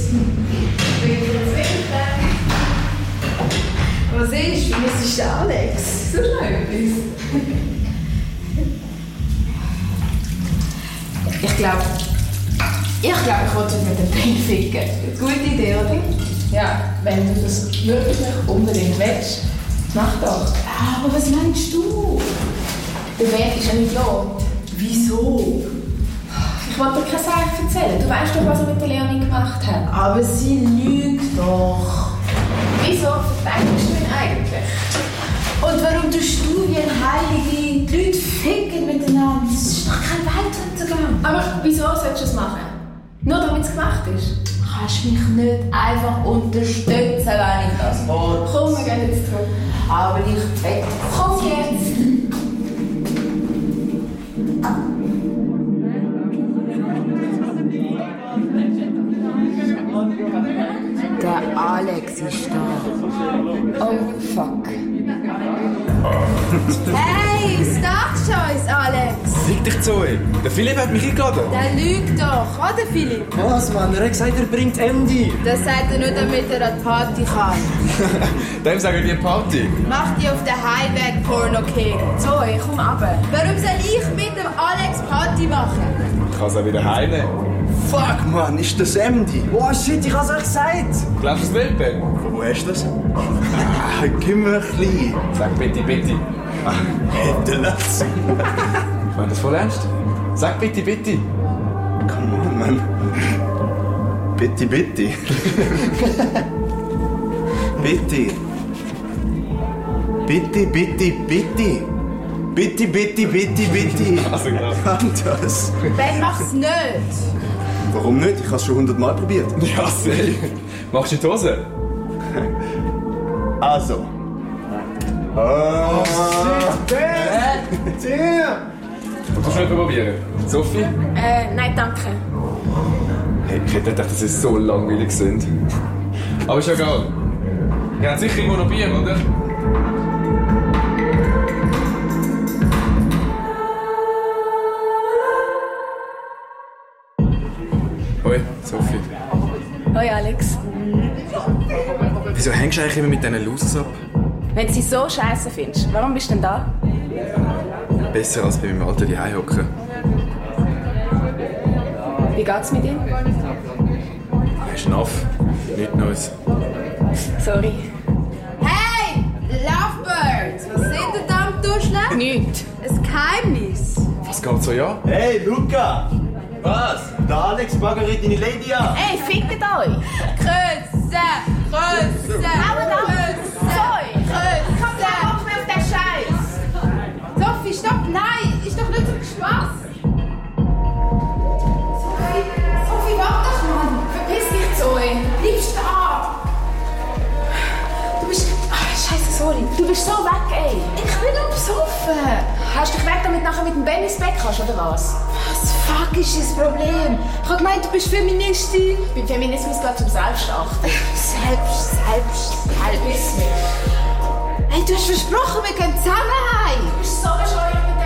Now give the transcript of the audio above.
Was ist? Was ist der Alex? So schnell etwas. Ich glaube, ich wollte mit dem Pen ficken. Gute Idee, oder? Ja, wenn du das wirklich unbedingt willst, mach doch. Aber was meinst du? Der Weg ist ja nicht da. Wieso? Ich wollte dir keine Sache erzählen. Du weißt doch, was er mit der Leonie gemacht hat. Aber sie lügt doch. Wieso verteidigst du ihn eigentlich? Und warum tust du wie ein Heilige die Leute ficken miteinander? Das ist doch kein Weltuntergang. Aber wieso sollst du es machen? Nur damit es gemacht ist. Du kannst mich nicht einfach unterstützen, wenn ich das will. Komm, wir gehen jetzt zurück. Aber ich will. Komm jetzt! Der Alex ist da. Oh, fuck. Hey, Starchoice, Alex! Fick dich, Zoe! Der Philipp hat mich eingeladen. Der lügt doch, oder Philipp? Was, Mann? Er hat gesagt, er bringt Andy. Das sagt er nur, damit er an die Party kann. Dem sagen wir Party. Mach die auf den Highweg Porno King. Zoe, komm runter. Warum soll ich mit dem Alex Party machen? Ich kann es auch wieder heimnehmen. Fuck, Mann, ist das Emdi? Oh shit, ich hab's euch gesagt. Glaubst du es will, Ben? Von wo hast du das? Gib mir ein bisschen. Sag bitte, bitte. Hätte das. Ich meine das voll ernst. Sag bitte, bitte. Come on, Mann. Bitte, bitte. Bitte. Bitte, bitte, bitte. Bitte, bitte, bitte, bitte. Also genau. Kann das? Ben, mach's nicht. Warum nicht? Ich habe es schon 100-mal probiert. Ja, sehr. Machst du die Hose? Also. Oh, Willst du schnell probieren? Sophie? Nein, danke. Hey, ich hätte gedacht, dass sie so langweilig sind. Aber ist ja egal. Ihr habt sicher irgendwo noch Bier, oder? Hoi, Sophie. Hoi, Alex. Wieso hängst du eigentlich immer mit diesen Losers ab? Wenn du sie so scheiße findest, warum bist du denn da? Besser als bei meinem Alter die hocken. Wie geht's mit ihm? Schnaff, nichts Neues. Sorry. Hey, Lovebirds, was sind ihr da am Durchschlag? Nichts. Ein Geheimnis. Was geht so, ja? hey, Luca! Was? Der Alex baggert deine Lady an. Ey, fickt euch! Küsse, Küsse, Zoe! Komm, hör auf mir auf den Scheiß! Sophie, stopp, nein, ist doch nicht so Spaß. Sophie, warte schon. Verpiss dich, Zoe! Bleib stehen. Du bist... Scheiße, sorry. Du bist so weg, ey! Ich bin doch besoffen. Hast du dich weg, damit du nachher mit dem Ben ins Bett kannst, oder was? Was fuck ist das Problem? Ich habe gemeint, du bist Feministin. Beim Feminismus geht es um Selbstachten. Selbst. Verpiss mich! Hey, du hast versprochen, wir gehen zusammen heim. Du bist so bescheuert mit